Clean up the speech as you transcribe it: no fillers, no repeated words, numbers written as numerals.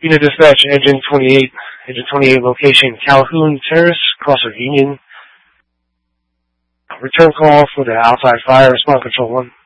Unit Dispatch, Engine 28. Engine 28 location, Calhoun Terrace, across of Union. Return call for the outside fire, Response Control 1.